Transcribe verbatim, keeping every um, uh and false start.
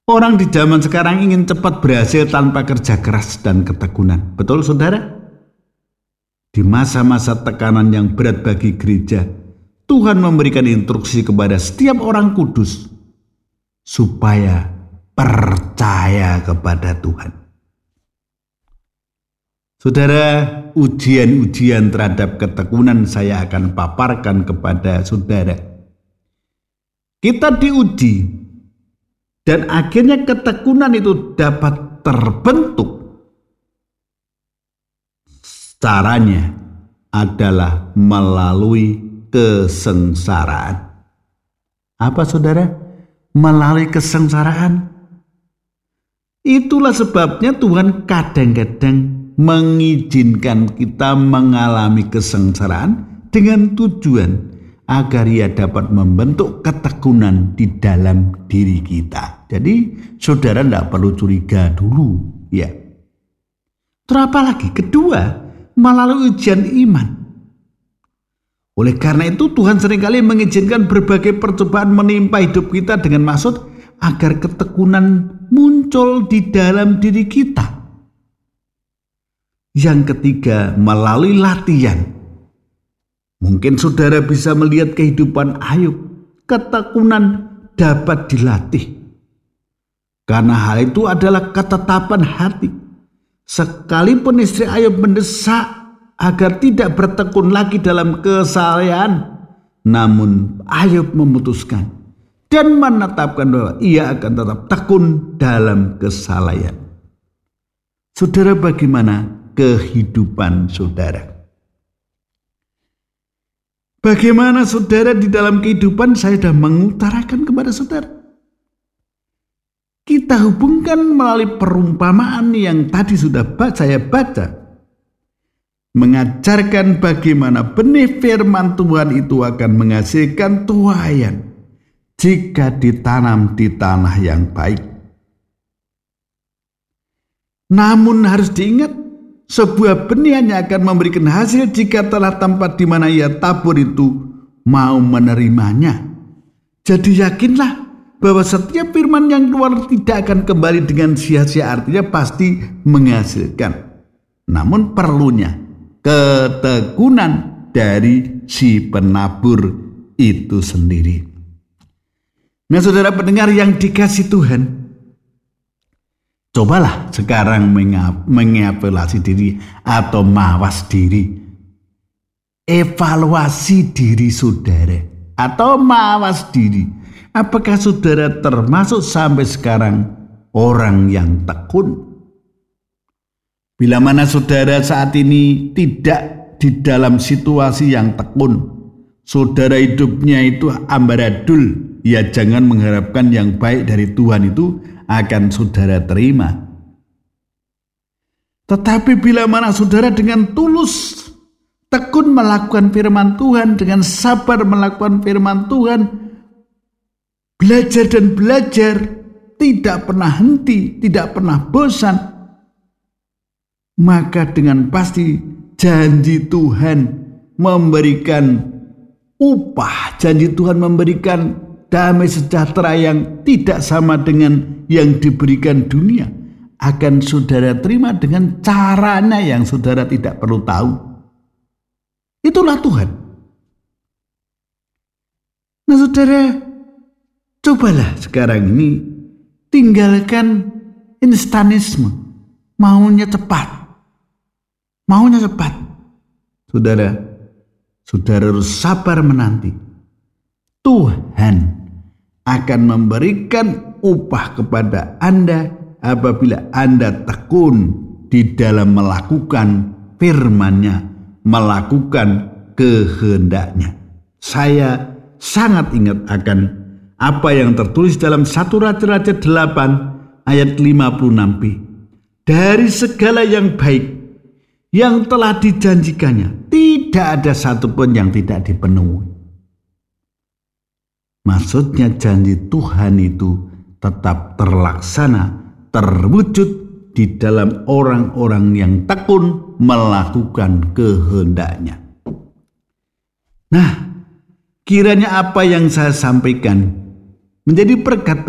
Orang di zaman sekarang ingin cepat berhasil tanpa kerja keras dan ketekunan. Betul saudara? Di masa-masa tekanan yang berat bagi gereja, Tuhan memberikan instruksi kepada setiap orang kudus supaya percaya kepada Tuhan. Saudara, ujian-ujian terhadap ketekunan saya akan paparkan kepada saudara. Kita diuji, dan akhirnya ketekunan itu dapat terbentuk. Caranya adalah melalui kesengsaraan. Apa saudara? Melalui kesengsaraan. Itulah sebabnya Tuhan kadang-kadang mengizinkan kita mengalami kesengsaraan dengan tujuan agar ia dapat membentuk ketekunan di dalam diri kita. Jadi saudara tidak perlu curiga dulu, ya. Terapa lagi? Kedua, melalui ujian iman. Oleh karena itu Tuhan seringkali mengizinkan berbagai percobaan menimpa hidup kita dengan maksud agar ketekunan muncul di dalam diri kita. Yang ketiga, melalui latihan. Mungkin saudara bisa melihat kehidupan Ayub. Ketekunan dapat dilatih. Karena hal itu adalah ketetapan hati. Sekalipun istri Ayub mendesak agar tidak bertekun lagi dalam kesalahan, namun Ayub memutuskan dan menetapkan bahwa ia akan tetap tekun dalam kesalahan. Saudara, bagaimana kehidupan saudara? Bagaimana saudara di dalam kehidupan? Saya sudah mengutarakan kepada saudara. Kita hubungkan melalui perumpamaan yang tadi sudah saya baca. Mengajarkan bagaimana benih firman Tuhan itu akan menghasilkan tuaian jika ditanam di tanah yang baik. Namun harus diingat, sebuah benih hanya akan memberikan hasil jika telah tempat di mana ia tabur itu mau menerimanya. Jadi yakinlah bahwa setiap firman yang keluar tidak akan kembali dengan sia-sia, artinya pasti menghasilkan. Namun perlunya ketekunan dari si penabur itu sendiri. Nah saudara pendengar yang dikasih Tuhan, cobalah sekarang mengevaluasi diri atau mawas diri. Evaluasi diri saudara atau mawas diri. Apakah saudara termasuk sampai sekarang orang yang tekun? Bila mana saudara saat ini tidak di dalam situasi yang tekun, saudara hidupnya itu ambaradul, ya jangan mengharapkan yang baik dari Tuhan itu akan saudara terima. Tetapi bila mana saudara dengan tulus tekun melakukan firman Tuhan, dengan sabar melakukan firman Tuhan, belajar dan belajar, tidak pernah henti, tidak pernah bosan, maka dengan pasti janji Tuhan memberikan upah, janji Tuhan memberikan damai sejahtera yang tidak sama dengan yang diberikan dunia, akan saudara terima dengan caranya yang saudara tidak perlu tahu. Itulah Tuhan. Nah saudara, cobalah sekarang ini tinggalkan instanisme, maunya cepat, maunya cepat. Saudara, saudara harus sabar menanti. Tuhan akan memberikan upah kepada Anda apabila Anda tekun di dalam melakukan firman-Nya, melakukan kehendak-Nya. Saya sangat ingat akan apa yang tertulis dalam satu Raja-Raja delapan ayat lima puluh enam b. Dari segala yang baik yang telah dijanjikannya, tidak ada satupun yang tidak dipenuhi. Maksudnya janji Tuhan itu tetap terlaksana, terwujud di dalam orang-orang yang tekun melakukan kehendak-Nya. Nah, kiranya apa yang saya sampaikan menjadi berkat